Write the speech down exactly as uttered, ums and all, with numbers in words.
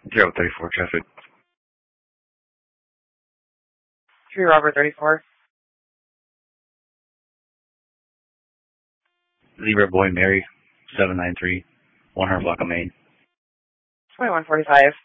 Zero thirty-four traffic. Three Robert thirty-four. Zebra Boy Mary, seven nine three, one hundred block of Main. twenty-one forty-five.